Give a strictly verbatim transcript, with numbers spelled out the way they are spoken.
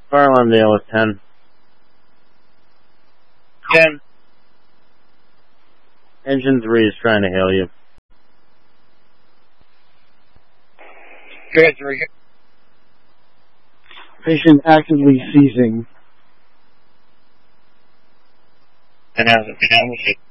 Fire alarm Dale with ten. ten. Engine three is trying to hail you. Go ahead, three. Patient actively seizing. And has a family.